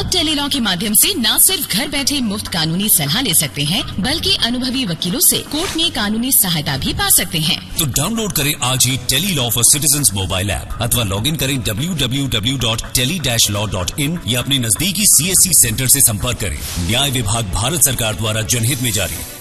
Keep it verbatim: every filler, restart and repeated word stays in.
आप टेलीलॉ के माध्यम से न सिर्फ घर बैठे मुफ्त कानूनी सलाह ले सकते हैं, बल्कि अनुभवी वकीलों से कोर्ट में कानूनी सहायता भी पा सकते हैं। तो डाउनलोड करें आज ही Tele-Law for citizens mobile app अथवा लॉग इन करें W W W dot tele dash law dot in या अपने नजदीकी सी एस सी सेंटर से संपर्क करें। न्याय विभाग भारत सरकार द्वारा जनहित में जारी।